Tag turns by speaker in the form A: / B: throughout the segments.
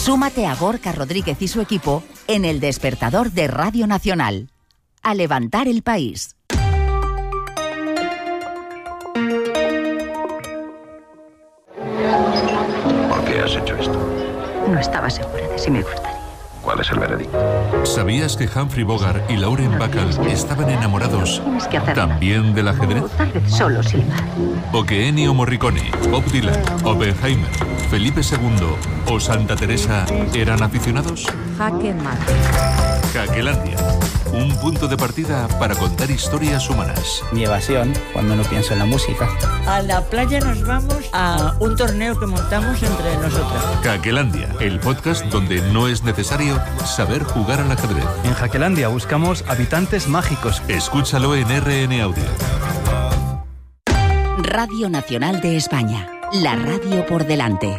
A: Súmate a Gorka Rodríguez y su equipo en El Despertador de Radio Nacional. A levantar el país.
B: ¿Por qué has hecho esto?
C: No estaba segura de si me gustaría.
B: ¿Cuál es el veredicto?
D: ¿Sabías que Humphrey Bogart y Lauren Bacall estaban enamorados también del ajedrez?
C: Tal vez solo silbar.
D: ¿O que Ennio Morricone, Bob Dylan, Oppenheimer, Felipe II o Santa Teresa eran aficionados?
C: Jaque mate.
D: Jaquelandia, un punto de partida para contar historias humanas.
E: Mi evasión cuando no pienso en la música.
F: A la playa nos vamos a un torneo que montamos entre nosotros.
D: Jaquelandia, el podcast donde no es necesario saber jugar al ajedrez.
G: En Jaquelandia buscamos habitantes mágicos.
D: Escúchalo en RN Audio.
A: Radio Nacional de España. La radio por delante.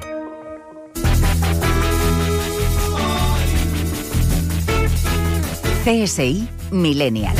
A: CSI Millennial.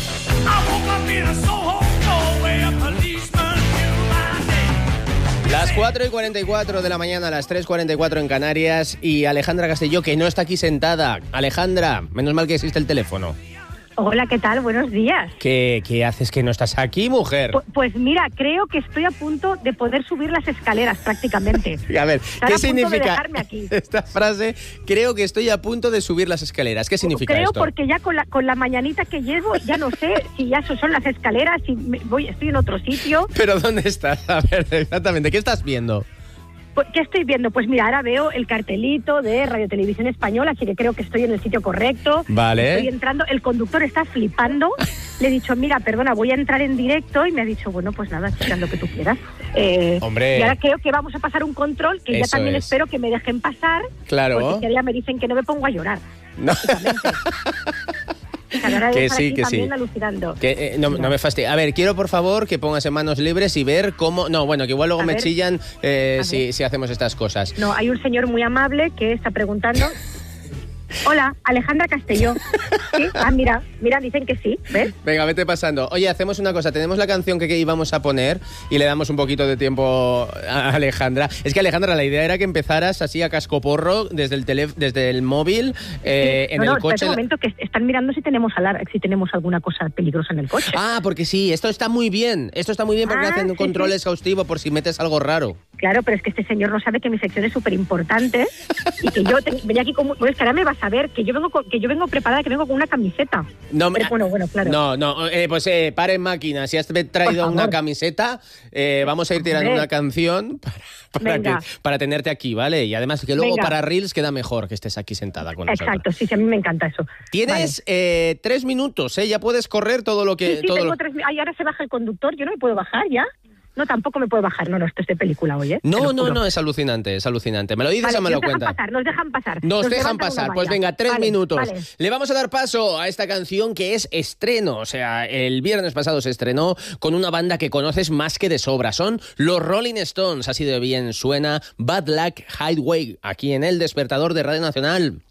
H: Las 4:44 de la mañana, las 3:44 en Canarias, y Alejandra Castelló, que no está aquí sentada. Alejandra, menos mal que existe el teléfono.
I: Hola, ¿qué tal? Buenos días.
H: ¿Qué haces que no estás aquí, mujer?
I: Pues mira, creo que estoy a punto de poder subir las escaleras prácticamente.
H: A ver, ¿qué significa
I: aquí.
H: esta frase? Creo que estoy a punto de subir las escaleras. ¿Qué significa
I: esto?
H: Creo
I: porque ya con la mañanita que llevo, ya no sé si ya son las escaleras, si estoy en otro sitio.
H: ¿Pero dónde estás? A ver, exactamente, ¿qué estás viendo?
I: ¿Qué estoy viendo? Pues mira, ahora veo el cartelito de Radio Televisión Española, así que creo que estoy en el sitio correcto.
H: Vale.
I: Estoy entrando, el conductor está flipando. Le he dicho, mira, perdona, voy a entrar en directo, y me ha dicho, bueno, pues nada, haz lo que tú quieras.
H: Hombre.
I: Y ahora creo que vamos a pasar un control, que ya también espero que me dejen pasar.
H: Claro.
I: Porque ya me dicen que no me pongo a llorar.
H: No.
I: Que sí,
H: que sí.
I: Alucinando.
H: No me fastidies. A ver, quiero por favor que pongas en manos libres y ver cómo... No, bueno, que igual luego me chillan si hacemos estas cosas.
I: No, hay un señor muy amable que está preguntando... Hola, Alejandra Castelló. ¿Sí? Ah, mira, dicen que sí, ¿ves?
H: Venga, vete pasando. Oye, hacemos una cosa, tenemos la canción que íbamos a poner y le damos un poquito de tiempo a Alejandra. Es que, Alejandra, la idea era que empezaras así a cascoporro desde el móvil, en el coche.
I: Un momento, que están mirando si tenemos alguna cosa peligrosa en el coche.
H: Ah, porque sí, esto está muy bien porque hacen un control exhaustivo por si metes algo raro.
I: Claro, pero es que este señor no sabe que mi sección es súper importante y que yo venía aquí como... Pues que ahora me vas a ver que yo vengo preparada, que vengo con una camiseta.
H: No,
I: pero, bueno, claro.
H: Pues paren máquina. Si has traído una camiseta, vamos a ir tirando una canción para tenerte aquí, ¿vale? Y además que luego para Reels queda mejor que estés aquí sentada con nosotros.
I: Exacto, sí, a mí me encanta eso.
H: Tienes 3 minutos, ya puedes correr todo lo que...
I: Sí, tengo 3 minutos. Ay, ahora se baja el conductor, yo no me puedo bajar ya. No, tampoco me puedo bajar. No, esto es de película hoy, ¿eh?
H: No, es alucinante. ¿Me lo dices o me lo cuentas?
I: Nos dejan pasar.
H: Nos dejan pasar. Pues venga, 3 minutos.
I: Vale.
H: Le vamos a dar paso a esta canción que es estreno. O sea, el viernes pasado se estrenó con una banda que conoces más que de sobra. Son los Rolling Stones. Así de bien suena Bad Luck Hideaway aquí en El Despertador de Radio Nacional.